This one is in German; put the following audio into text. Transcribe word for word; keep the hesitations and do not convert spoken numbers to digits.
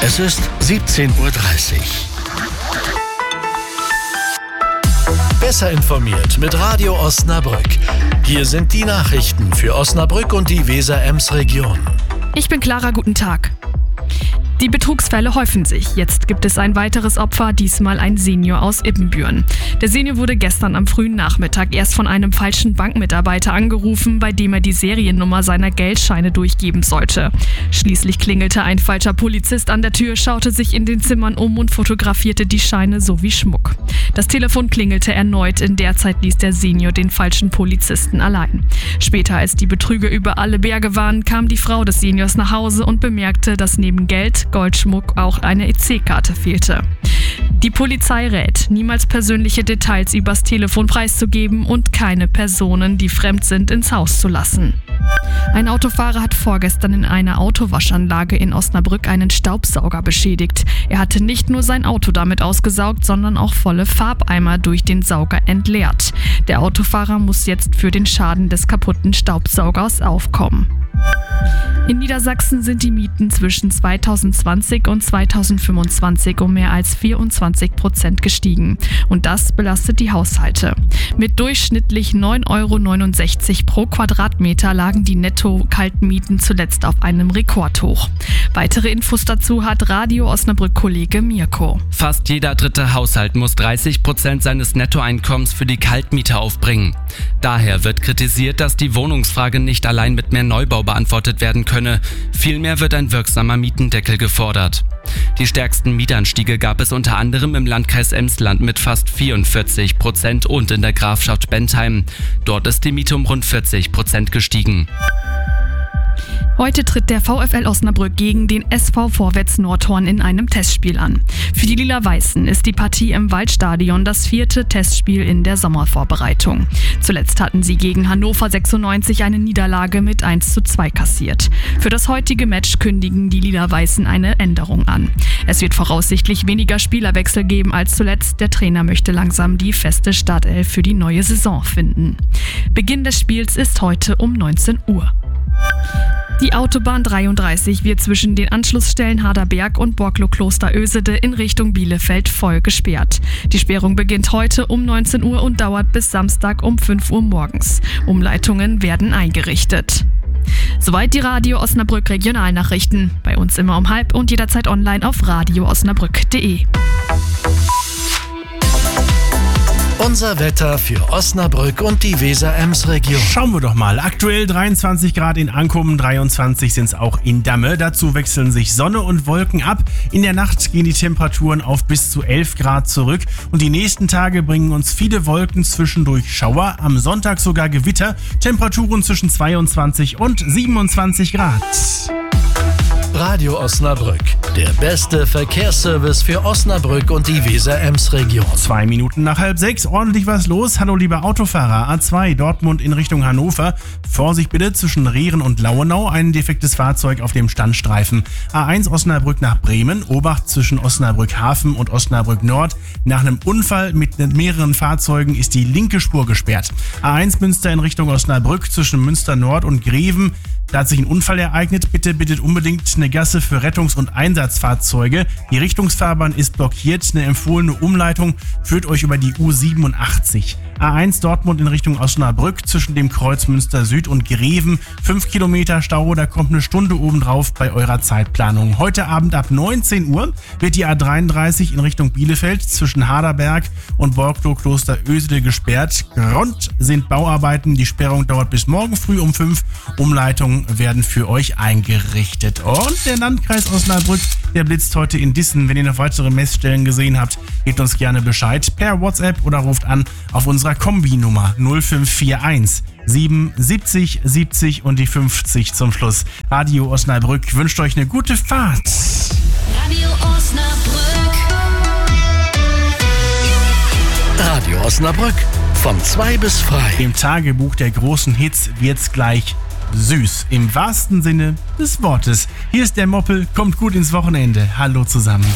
Es ist siebzehn Uhr dreißig. Besser informiert mit Radio Osnabrück. Hier sind die Nachrichten für Osnabrück und die Weser-Ems-Region. Ich bin Clara, guten Tag. Die Betrugsfälle häufen sich. Jetzt gibt es ein weiteres Opfer, diesmal ein Senior aus Ibbenbüren. Der Senior wurde gestern am frühen Nachmittag erst von einem falschen Bankmitarbeiter angerufen, bei dem er die Seriennummer seiner Geldscheine durchgeben sollte. Schließlich klingelte ein falscher Polizist an der Tür, schaute sich in den Zimmern um und fotografierte die Scheine sowie Schmuck. Das Telefon klingelte erneut. In der Zeit ließ der Senior den falschen Polizisten allein. Später, als die Betrüger über alle Berge waren, kam die Frau des Seniors nach Hause und bemerkte, dass neben Geld, Goldschmuck auch eine E C-Karte fehlte. Die Polizei rät, niemals persönliche Details übers Telefon preiszugeben und keine Personen, die fremd sind, ins Haus zu lassen. Ein Autofahrer hat vorgestern in einer Autowaschanlage in Osnabrück einen Staubsauger beschädigt. Er hatte nicht nur sein Auto damit ausgesaugt, sondern auch volle Farbeimer durch den Sauger entleert. Der Autofahrer muss jetzt für den Schaden des kaputten Staubsaugers aufkommen. In Niedersachsen sind die Mieten zwischen zweitausendzwanzig und zweitausendfünfundzwanzig um mehr als vierundzwanzig Prozent gestiegen. Und das belastet die Haushalte. Mit durchschnittlich neun Euro neunundsechzig pro Quadratmeter lagen die Netto-Kaltmieten zuletzt auf einem Rekordhoch. Weitere Infos dazu hat Radio Osnabrück-Kollege Mirko. Fast jeder dritte Haushalt muss dreißig Prozent seines Nettoeinkommens für die Kaltmiete aufbringen. Daher wird kritisiert, dass die Wohnungsfrage nicht allein mit mehr Neubau beantwortet werden könne. Vielmehr wird ein wirksamer Mietendeckel gefordert. Die stärksten Mietanstiege gab es unter anderem im Landkreis Emsland mit fast vierundvierzig Prozent und in der Grafschaft Bentheim. Dort ist die Miete um rund vierzig Prozent gestiegen. Heute tritt der VfL Osnabrück gegen den S V Vorwärts Nordhorn in einem Testspiel an. Für die Lila-Weißen ist die Partie im Waldstadion das vierte Testspiel in der Sommervorbereitung. Zuletzt hatten sie gegen Hannover sechsundneunzig eine Niederlage mit eins zu zwei kassiert. Für das heutige Match kündigen die Lila-Weißen eine Änderung an. Es wird voraussichtlich weniger Spielerwechsel geben als zuletzt. Der Trainer möchte langsam die feste Startelf für die neue Saison finden. Beginn des Spiels ist heute um neunzehn Uhr. Die Autobahn dreiunddreißig wird zwischen den Anschlussstellen Harderberg und Borklow-Kloster-Ösede in Richtung Bielefeld voll gesperrt. Die Sperrung beginnt heute um neunzehn Uhr und dauert bis Samstag um fünf Uhr morgens. Umleitungen werden eingerichtet. Soweit die Radio Osnabrück Regionalnachrichten. Bei uns immer um halb und jederzeit online auf radio osnabrück punkt de. Unser Wetter für Osnabrück und die Weser-Ems-Region. Schauen wir doch mal. Aktuell dreiundzwanzig Grad in Ankum, dreiundzwanzig sind es auch in Damme. Dazu wechseln sich Sonne und Wolken ab. In der Nacht gehen die Temperaturen auf bis zu elf Grad zurück. Und die nächsten Tage bringen uns viele Wolken, zwischendurch Schauer. Am Sonntag sogar Gewitter. Temperaturen zwischen zweiundzwanzig und siebenundzwanzig Grad. Radio Osnabrück, der beste Verkehrsservice für Osnabrück und die Weser-Ems-Region. Zwei Minuten nach halb sechs, ordentlich was los. Hallo lieber Autofahrer, A zwei Dortmund in Richtung Hannover. Vorsicht bitte zwischen Rehren und Lauenau, ein defektes Fahrzeug auf dem Standstreifen. A eins Osnabrück nach Bremen, Obacht zwischen Osnabrück Hafen und Osnabrück Nord. Nach einem Unfall mit mehreren Fahrzeugen ist die linke Spur gesperrt. A eins Münster in Richtung Osnabrück zwischen Münster Nord und Greven. Da hat sich ein Unfall ereignet. Bitte bittet unbedingt eine Gasse für Rettungs- und Einsatzfahrzeuge. Die Richtungsfahrbahn ist blockiert. Eine empfohlene Umleitung führt euch über die U siebenundachtzig. A eins Dortmund in Richtung Osnabrück zwischen dem Kreuz Münster Süd und Greven. Fünf Kilometer Stau, da kommt eine Stunde obendrauf bei eurer Zeitplanung. Heute Abend ab neunzehn Uhr wird die A dreiunddreißig in Richtung Bielefeld zwischen Harderberg und Borklow-Kloster-Ösede gesperrt. Grund sind Bauarbeiten. Die Sperrung dauert bis morgen früh um fünf. Umleitungen werden für euch eingerichtet. Und der Landkreis Osnabrück, der blitzt heute in Dissen. Wenn ihr noch weitere Messstellen gesehen habt, gebt uns gerne Bescheid per WhatsApp oder ruft an auf unserer Kombi-Nummer null fünf vier eins sieben siebzig siebzig und die fünfzig zum Schluss. Radio Osnabrück wünscht euch eine gute Fahrt. Radio Osnabrück. Radio Osnabrück, von zwei bis frei. Im Tagebuch der großen Hits wird's gleich süß. Im wahrsten Sinne des Wortes. Hier ist der Moppel, kommt gut ins Wochenende. Hallo zusammen.